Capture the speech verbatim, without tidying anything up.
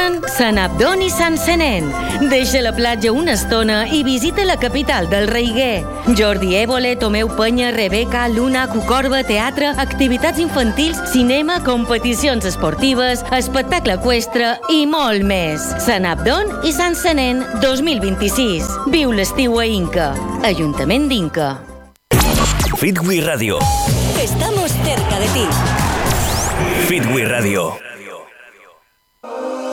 patrocinen Sant Abdon i Sant Senén. Deixa la platja una estona i visita la capital del Reiguer. Jordi Évole, Tomeu Penya, Rebeca, Luna, Cucorba, teatre, activitats infantils, cinema, competicions esportives, espectacle eqüestre i molt més. Sant Abdon i Sant Senén dos mil vint-i-sis. Viu l'estiu a Inca. Ajuntament d'Inca. Fitwi Radio. Estamos cerca de ti. Fitwi Radio.